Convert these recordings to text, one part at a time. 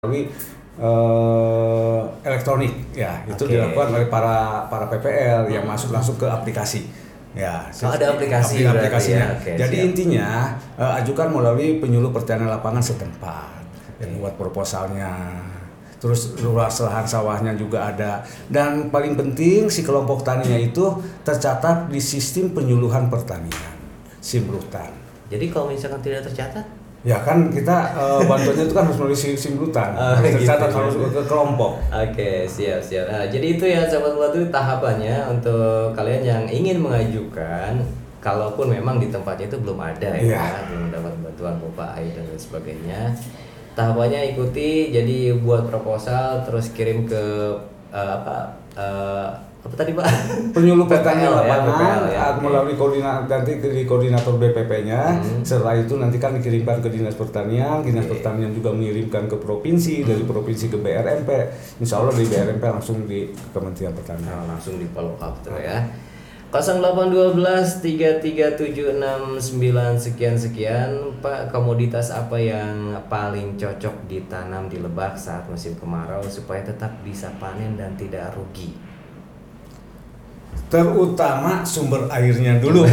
melalui elektronik ya itu dilakukan oleh para PPL yang masuk langsung ke aplikasi ya. Ada aplikasi aplikasinya. Ya. Jadi intinya ajukan melalui penyuluh pertanian lapangan setempat yang buat proposalnya. Terus luas lahan sawahnya juga ada, dan paling penting si kelompok taninya itu tercatat di sistem penyuluhan pertanian Simrutan. Jadi kalau misalkan tidak tercatat, ya kan kita bantuannya itu kan harus melalui Simrutan, harus tercatat harus ke kelompok. Oke, siap. Nah, jadi itu ya sahabat Batu tahapannya untuk kalian yang ingin mengajukan, kalaupun memang di tempatnya itu belum ada ya, belum dapat bantuan pompa air dan lain sebagainya. Tahapannya ikuti, jadi buat proposal terus kirim ke apa tadi Pak? Penyuluh pertanian PPL, lapangan melalui nanti di koordinator BPP-nya. Setelah itu nanti kan dikirimkan ke Dinas Pertanian. Dinas Pertanian juga mengirimkan ke provinsi, dari provinsi ke BRMP. Insya Allah di BRMP langsung di Kementerian Pertanian. Langsung di follow up tuh ya. 0812 3376 sekian Pak, komoditas apa yang paling cocok ditanam di Lebak saat musim kemarau supaya tetap bisa panen dan tidak rugi? Terutama sumber airnya dulu.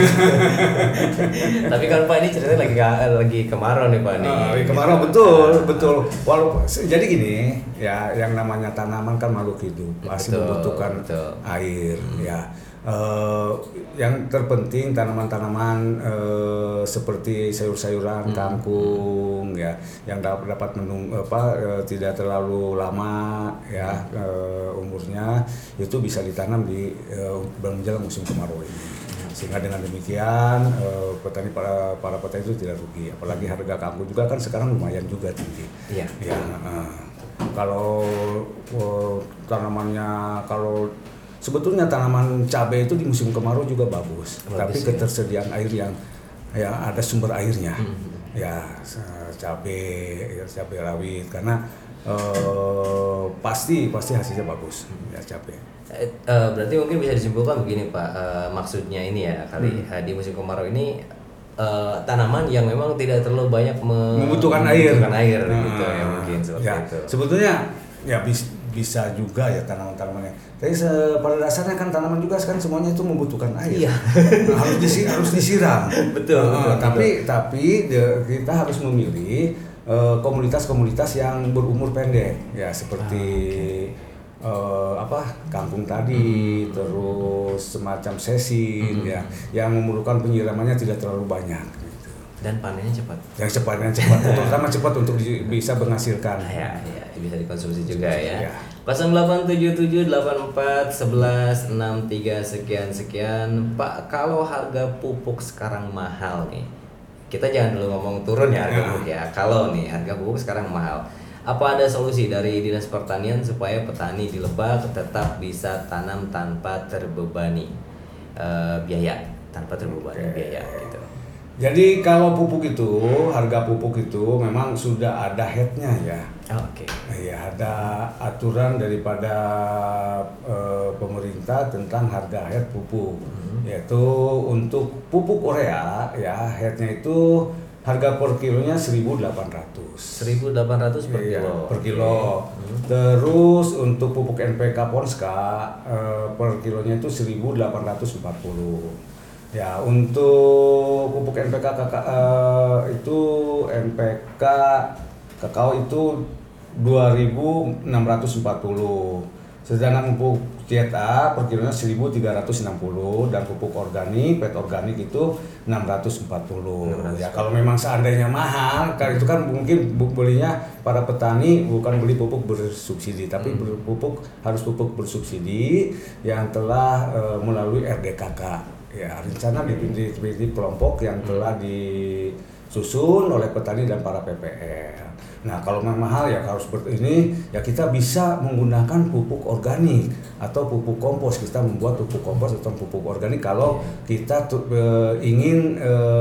Tapi kan Pak, ini ceritanya lagi kemarau nih Pak nih. Kemarau betul. Walaupun jadi gini ya, yang namanya tanaman kan makhluk hidup, pasti membutuhkan air ya. Yang terpenting tanaman-tanaman seperti sayur-sayuran, kangkung ya, yang dapat tidak terlalu lama ya umurnya, itu bisa ditanam di menjelang musim kemarau ini. Sehingga dengan demikian para petani itu tidak rugi, apalagi harga kangkung juga kan sekarang lumayan juga tinggi. Iya. Ya, kalau tanamannya sebetulnya tanaman cabai itu di musim kemarau juga bagus, tapi ketersediaan air yang ada sumber airnya, ya cabai rawit, karena pasti hasilnya bagus ya cabai. Berarti mungkin bisa disimpulkan begini Pak, maksudnya ini ya kali di musim kemarau ini tanaman yang memang tidak terlalu banyak membutuhkan air gitu ya, mungkin seperti itu. Sebetulnya ya bisa juga ya tanaman-tanamannya. Tapi pada dasarnya kan tanaman juga sekarang semuanya itu membutuhkan air. Iya. harus disiram. Betul. Tapi kita harus memilih komunitas-komunitas yang berumur pendek ya, seperti kangkung tadi, terus semacam sesin ya, yang memerlukan penyiramannya tidak terlalu banyak. Dan panennya cepat. Yang cepat, terutama cepat untuk bisa menghasilkan. Ya, bisa dikonsumsi juga ya. 0877841163 sekian. Pak, kalau harga pupuk sekarang mahal nih, kita jangan dulu ngomong turun ya harga pupuk ya. Kalau nih harga pupuk sekarang mahal, apa ada solusi dari Dinas Pertanian supaya petani di Lebak tetap bisa tanam tanpa terbebani biaya gitu? Jadi kalau harga pupuk itu memang sudah ada headnya ya. Oke. Ya, ada aturan daripada pemerintah tentang harga head pupuk. Yaitu untuk pupuk urea ya, headnya itu harga per kilonya 1.800. 1.800 per kilo. Terus untuk pupuk NPK Ponska per kilonya itu 1.840. Ya, untuk pupuk NPK itu NPK kakao itu 2.640. Sedangkan pupuk CTA per kilonya 1.360, dan pupuk organik, pet organik itu 640. Ya, kalau memang seandainya mahal, kan itu kan mungkin belinya para petani bukan beli pupuk bersubsidi, tapi harus pupuk bersubsidi yang telah melalui RDKK. Ya, rencana di kelompok yang telah disusun oleh petani dan para PPL. Nah, kalau memang mahal ya harus seperti ini, ya kita bisa menggunakan pupuk organik atau pupuk kompos. Kita membuat pupuk kompos atau pupuk organik kalau kita ingin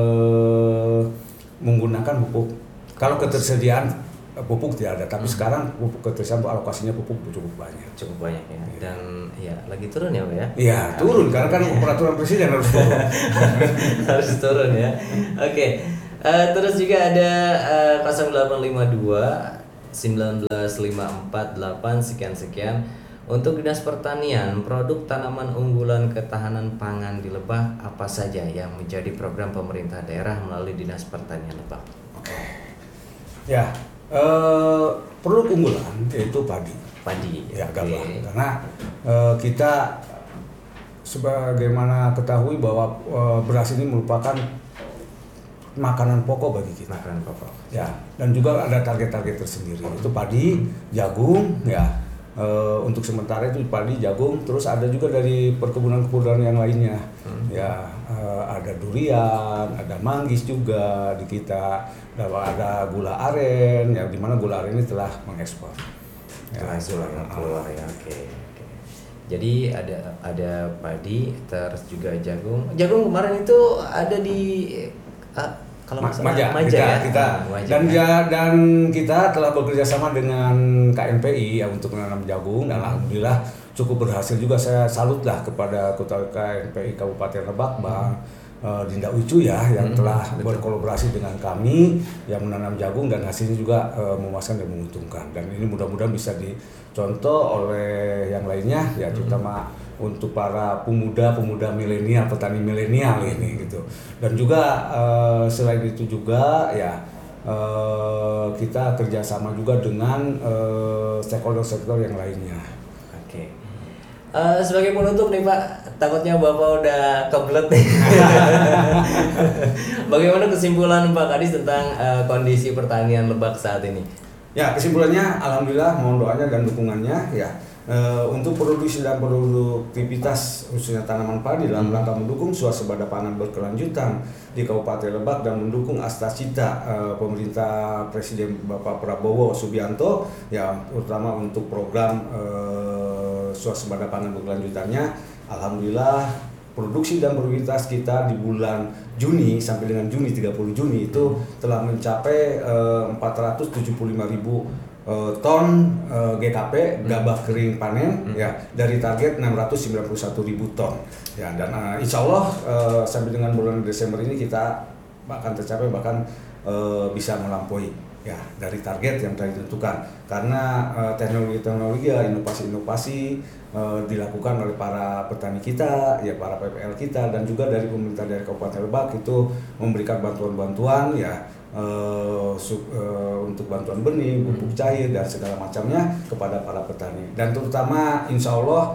menggunakan pupuk. Kalau ketersediaan pupuk tidak ada, tapi sekarang pupuk ketersediaan alokasinya pupuk cukup banyak ya. Dan ya lagi turun ya Pak ya? Iya, turun karena kan peraturan presiden harus turun. Harus turun ya. Oke. Terus juga ada 0852 19548 sekian-sekian. Untuk Dinas Pertanian, produk tanaman unggulan ketahanan pangan di Lebak apa saja yang menjadi program pemerintah daerah melalui Dinas Pertanian Lebak? Oke. Ya, produk unggulan yaitu padi. Padi. Ya, gabah. Karena kita sebagaimana ketahui bahwa beras ini merupakan makanan pokok bagi kita. Makanan pokok. Ya, dan juga ada target-target tersendiri. Itu padi, jagung, ya. Untuk sementara itu padi, jagung, terus ada juga dari perkebunan-kebunan yang lainnya. Ya, ada durian, ada manggis juga di kita, ada gula aren, ya, di mana gula aren ini telah mengekspor. Ya, keluar ya. Oke. Jadi ada padi, terus juga jagung. Jagung kemarin itu ada di kalau Maja, ya. Kita. Dan kita telah bekerja sama dengan KNPI ya untuk menanam jagung, dan alhamdulillah cukup berhasil juga. Saya salutlah kepada Ketua KNPI Kabupaten Lebak, Bang Dinda Ucu ya, yang telah berkolaborasi dengan kami yang menanam jagung, dan hasilnya juga memuaskan dan menguntungkan. Dan ini mudah-mudahan bisa dicontoh oleh yang lainnya ya, terutama untuk para pemuda milenial, petani milenial ini gitu. Dan juga selain itu juga ya kita kerjasama juga dengan stakeholder yang lainnya. Oke. Sebagai penutup nih Pak, takutnya Bapak udah kebelet nih. Bagaimana kesimpulan Pak Kadis tentang kondisi pertanian Lebak saat ini? Ya, kesimpulannya alhamdulillah, mohon doanya dan dukungannya ya. Untuk produksi dan produktivitas khususnya tanaman padi dalam rangka mendukung swasembada pangan berkelanjutan di Kabupaten Lebak dan mendukung Astacita pemerintah Presiden Bapak Prabowo Subianto ya, terutama untuk program swasembada pangan berkelanjutannya. Alhamdulillah produksi dan produktivitas kita di bulan Juni sampai dengan Juni 30 Juni itu telah mencapai 475.000 ton GKP gabah kering panen ya, dari target 691.000 ton ya. Dan insya Allah sampai dengan bulan Desember ini kita akan tercapai, bahkan bisa melampaui ya dari target yang telah ditentukan, karena teknologi-teknologi ya, inovasi-inovasi dilakukan oleh para petani kita ya, para PPL kita, dan juga dari pemerintah dari Kabupaten Lebak itu memberikan bantuan-bantuan ya, untuk bantuan benih, pupuk cair dan segala macamnya kepada para petani. Dan terutama insya Allah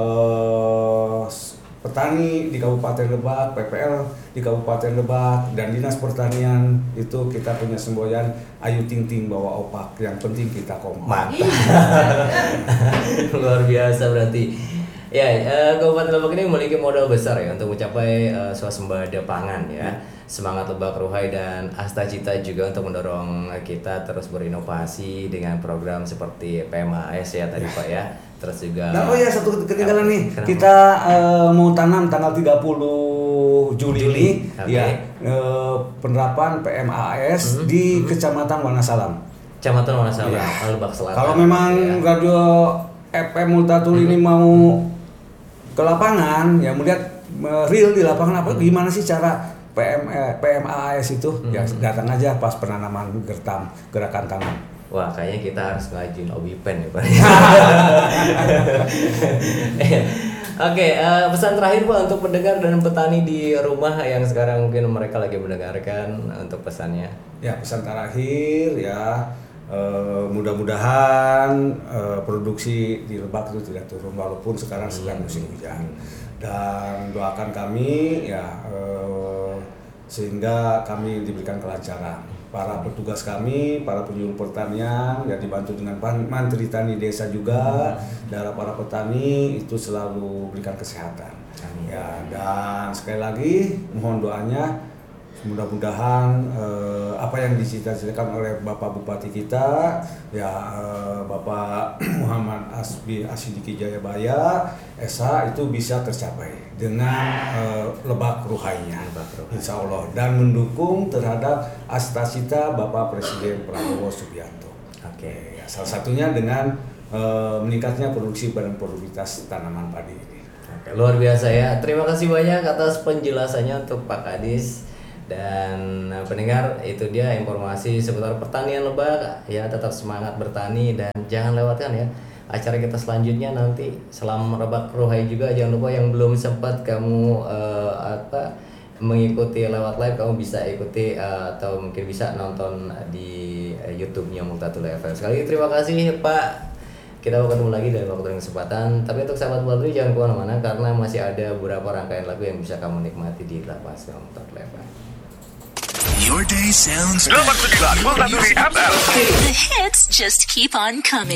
petani di Kabupaten Lebak, PPL di Kabupaten Lebak, dan Dinas Pertanian itu kita punya semboyan ayu ting ting bawa opak, yang penting kita kompak. Mantap. Luar biasa berarti. Ya, Kabupaten Lebak ini memiliki modal besar ya untuk mencapai swasembada pangan ya. Semangat Lebak Ruhai dan Astacita juga untuk mendorong kita terus berinovasi dengan program seperti PMAS ya tadi Pak ya. Terus juga Nah, oh ya, satu ketinggalan nih. Kita mau tanam tanggal 30 Juli ini ya, penerapan PMAS di Kecamatan Wonosalam. Kecamatan Wonosalam, Lebak Selatan. Kalau memang radio FM Multatul ini mau ke lapangan ya, melihat real di lapangan apa gimana sih cara PMAS itu, ya datang aja pas penanaman gerakan tanam. Wah, kayaknya kita harus ngajuin Obipen ya Pak. Oke, pesan terakhir Pak untuk pendengar dan petani di rumah yang sekarang mungkin mereka lagi mendengarkan, untuk pesannya. Ya, pesan terakhir ya, mudah-mudahan produksi di Lebak itu tidak turun walaupun sekarang sedang musim hujan. Dan doakan kami ya, sehingga kami diberikan kelancaran. Para petugas kami, para penyuluh pertanian yang dibantu dengan mantri tani desa juga, dari para petani itu selalu berikan kesehatan. Ya, dan sekali lagi mohon doanya, mudah-mudahan apa yang dicita-citakan oleh Bapak Bupati kita ya, Bapak Muhammad Asidiki Jayabaya Esa itu bisa tercapai dengan Lebak Ruhainya, insya Allah, dan mendukung terhadap Astacita Bapak Presiden Prabowo Subianto. Oke, ya, salah satunya dengan meningkatnya produksi dan produktivitas tanaman padi ini. Oke, luar biasa ya. Terima kasih banyak atas penjelasannya untuk Pak Kadis. Dan pendengar, itu dia informasi seputar pertanian Lebak ya. Tetap semangat bertani dan jangan lewatkan ya acara kita selanjutnya nanti Selam Rebak Rohai juga. Jangan lupa yang belum sempat kamu mengikuti lewat live, kamu bisa ikuti atau mungkin bisa nonton di YouTube-nya Multatul FM. Sekali lagi terima kasih Pak. Kita akan ketemu lagi dalam waktu dan kesempatan. Tapi untuk sahabat Multatul jangan kemana-mana karena masih ada beberapa rangkaian lagu yang bisa kamu nikmati di lapas Multatul FM. Your day sounds better. Multatul FM. The hits just keep on coming.